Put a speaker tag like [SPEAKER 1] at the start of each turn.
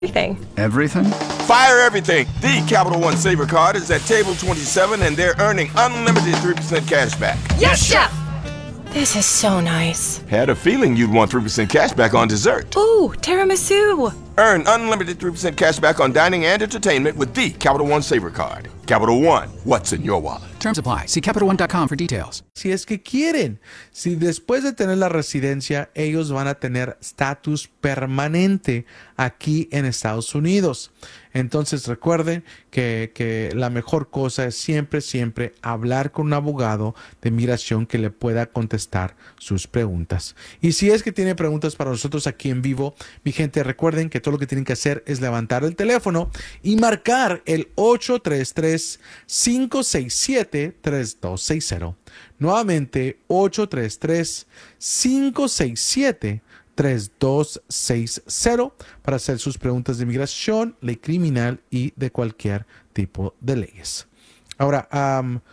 [SPEAKER 1] Everything.
[SPEAKER 2] Everything?
[SPEAKER 3] Fire everything. The Capital One Saver Card is at table 27 and they're earning unlimited 3% cash back.
[SPEAKER 1] Yes, Chef! This is so nice.
[SPEAKER 3] Had a feeling you'd want 3% cash back on dessert.
[SPEAKER 1] Ooh, tiramisu.
[SPEAKER 3] Earn unlimited 3% cash back on dining and entertainment with the Capital One Saver Card. Capital One, what's in your wallet?
[SPEAKER 2] Terms apply. See CapitalOne.com for details.
[SPEAKER 4] Si es que quieren, si después de tener la residencia, ellos van a tener estatus permanente aquí en Estados Unidos. Entonces recuerden que la mejor cosa es siempre hablar con un abogado de migración que le pueda contestar sus preguntas. Y si es que tiene preguntas para nosotros aquí en vivo, mi gente, recuerden que todo lo que tienen que hacer es levantar el teléfono y marcar el 833-567-3260. Nuevamente, 833-567-3260 para hacer sus preguntas de inmigración, ley criminal y de cualquier tipo de leyes. Ahora,